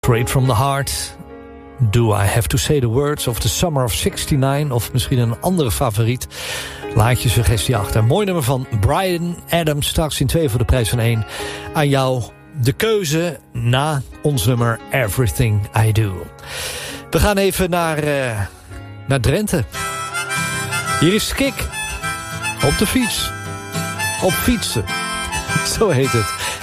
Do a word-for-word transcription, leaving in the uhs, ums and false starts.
Straight from the heart. Do I have to say the words of the summer of sixty-nine? Of misschien een andere favoriet? Laat je suggestie achter. Mooi nummer van Bryan Adams. Straks in twee voor de prijs van één. Aan jou de keuze na ons nummer Everything I Do. We gaan even naar, uh, naar Drenthe. Hier is Kik. Op de fiets. Op fietsen. Zo heet het.